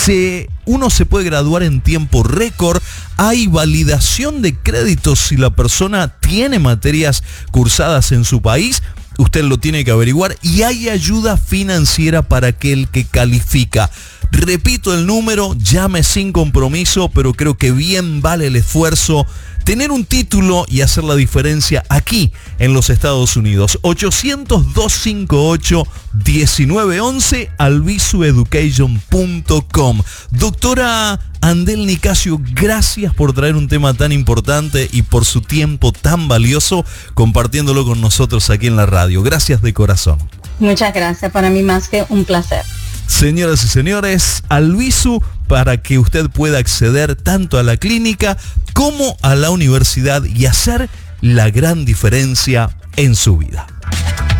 uno se puede graduar en tiempo récord. Hay validación de créditos si la persona tiene materias cursadas en su país. Usted lo tiene que averiguar, y hay ayuda financiera para aquel que califica. Repito el número, llame sin compromiso, pero creo que bien vale el esfuerzo tener un título y hacer la diferencia aquí en los Estados Unidos. 800-258-1911, alvisueducation.com. Doctora Andel Nicasio, gracias por traer un tema tan importante y por su tiempo tan valioso compartiéndolo con nosotros aquí en la radio. Gracias de corazón. Muchas gracias, para mí más que un placer. Señoras y señores, Alvisu, para que usted pueda acceder tanto a la clínica como a la universidad y hacer la gran diferencia en su vida.